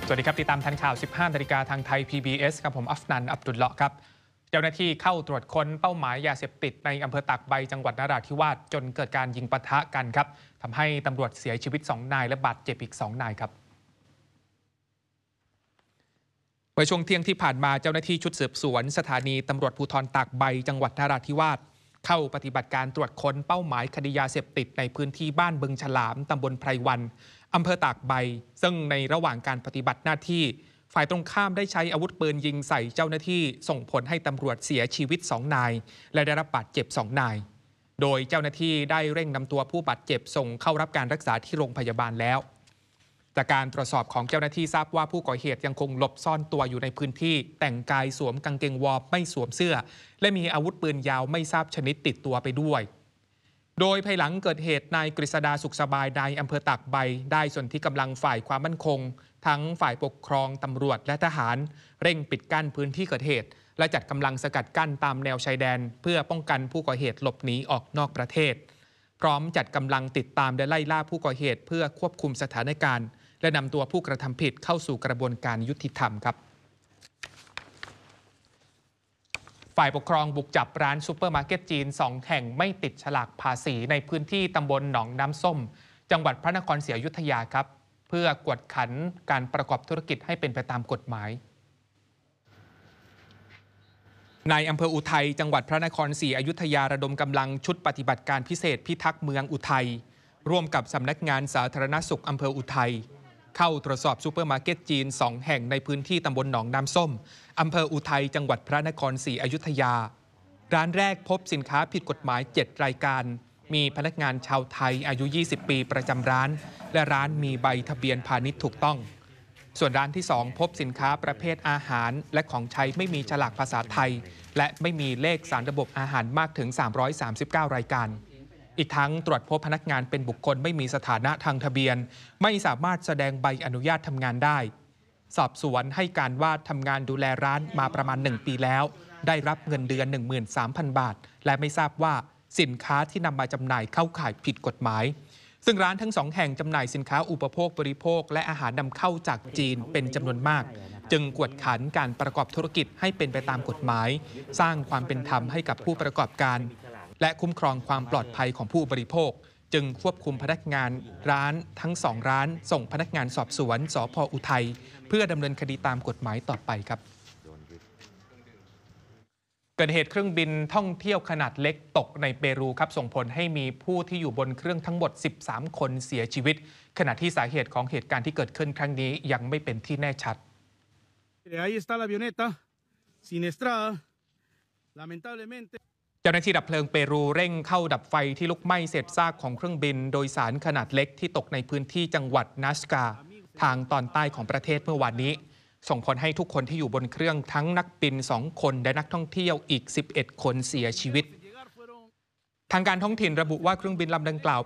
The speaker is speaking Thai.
สวัสดีครับติดตามทันข่าว 15 นาฬิกาทางไทย PBS ครับผมอัฟนัน อับดุลเลาะห์ครับเจ้าหน้าที่เข้าตรวจค้นเป้าหมายยาเสพติดในอำเภอตากใบจังหวัดนราธิวาสจนเกิดการยิงปะทะกันครับทำให้ตำรวจเสียชีวิต 2 นายและบาดเจ็บอีก 2 นายครับเมื่อช่วงเที่ยงที่ผ่านมาเจ้าหน้าที่ชุดสืบสวนสถานีตำรวจภูธรตากใบจังหวัดนราธิวาสเข้าปฏิบัติการตรวจค้นเป้าหมายคดียาเสพติดในพื้นที่บ้านบึงฉลามตำบลไพรวันอำเภอตากใบซึ่งในระหว่างการปฏิบัติหน้าที่ฝ่ายตรงข้ามได้ใช้อาวุธปืนยิงใส่เจ้าหน้าที่ส่งผลให้ตำรวจเสียชีวิต 2 นายและได้รับบาดเจ็บ 2 นายโดยเจ้าหน้าที่ได้เร่งนำตัวผู้บาดเจ็บส่งเข้ารับการรักษาที่โรงพยาบาลแล้วจากการตรวจสอบของเจ้าหน้าที่ทราบว่าผู้ก่อเหตุยังคงหลบซ่อนตัวอยู่ในพื้นที่แต่งกายสวมกางเกงวอร์มไม่สวมเสื้อและมีอาวุธปืนยาวไม่ทราบชนิดติดตัวไปด้วยโดยภายหลังเกิดเหตุนายกฤษดาสุขสบายนายอำเภอตากใบได้ส่วนที่กำลังฝ่ายความมั่นคงทั้งฝ่ายปกครองตำรวจและทหารเร่งปิดกั้นพื้นที่เกิดเหตุและจัดกำลังสกัดกั้นตามแนวชายแดนเพื่อป้องกันผู้ก่อเหตุหลบหนีออกนอกประเทศพร้อมจัดกำลังติดตามและไล่ล่าผู้ก่อเหตุเพื่อควบคุมสถานการณ์และนำตัวผู้กระทำผิดเข้าสู่กระบวนการยุติธรรมครับฝ่ายปกครองบุกจับร้านซูเปอร์มาร์เก็ตจีน2 แห่งไม่ติดฉลากภาษีในพื้นที่ตำบลหนองน้ำส้มจังหวัดพระนครศรีอยุธยาครับเพื่อกวดขันการประกอบธุรกิจให้เป็นไปตามกฎหมายในอำเภออุทัยจังหวัดพระนครศรีอยุธยาระดมกำลังชุดปฏิบัติการพิเศษพิทักษ์เมืองอุทัยร่วมกับสำนักงานสาธารณสุขอำเภออุทัยเข้าตรวจสอบซูเปอร์มาร์เก็ตจีน2 แห่งในพื้นที่ตำบลหนองน้ำส้มอำเภออุทัยจังหวัดพระนครศรีอยุธยาร้านแรกพบสินค้าผิดกฎหมาย7 รายการมีพนักงานชาวไทยอายุ20 ปีประจำร้านและร้านมีใบทะเบียนพาณิชย์ถูกต้องส่วนร้านที่2พบสินค้าประเภทอาหารและของใช้ไม่มีฉลากภาษาไทยและไม่มีเลขสารระบบอาหารมากถึง339 รายการอีกทั้งตรวจพบพนักงานเป็นบุคคลไม่มีสถานะทางทะเบียนไม่สามารถแสดงใบอนุญาตทำงานได้สอบสวนให้การว่าทำงานดูแลร้านมาประมาณ1 ปีแล้วได้รับเงินเดือน 13,000 บาทและไม่ทราบว่าสินค้าที่นำมาจำหน่ายเข้าข่ายผิดกฎหมายซึ่งร้านทั้ง2 แห่งจำหน่ายสินค้าอุปโภคบริโภคและอาหารนำเข้าจากจีนเป็นจำนวนมากจึงกวดขันการประกอบธุรกิจให้เป็นไปตามกฎหมายสร้างความเป็นธรรมให้กับผู้ประกอบการและคุ้มครองความปลอดภัยของผู้บริโภคจึงควบคุมพนักงานร้านทั้ง2 ร้านส่งพนักงานสอบสวนสภ.อุทัยเพื่อดำเนินคดีตามกฎหมายต่อไปครับเกิดเหตุเครื่องบินท่องเที่ยวขนาดเล็กตกในเปรูครับส่งผลให้มีผู้ที่อยู่บนเครื่องทั้งหมด13 คนเสียชีวิตขณะที่สาเหตุของเหตุการณ์ที่เกิดขึ้นครั้งนี้ยังไม่เป็นที่แน่ชัดเจ้าหน้าที่ดับเพลิงเปรูเร่งเข้าดับไฟที่ลุกไหม้เศษซากของเครื่องบินโดยสารขนาดเล็กที่ตกในพื้นที่จังหวัดนัสกาทางตอนใต้ของประเทศเมื่อวานนี้ส่งผลให้ทุกคนที่อยู่บนเครื่องทั้งนักบิน2 คนและนักท่องเที่ยวอีก11 คนเสียชีวิตทางการท้องถิ่นระบุว่าเครื่องบินลำดังกล่าว